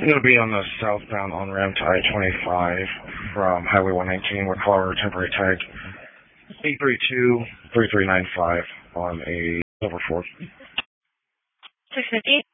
It'll be on the southbound on-ramp to I-25 from Highway 119 with caller temporary tag 832-3395 on a silver Ford. 650.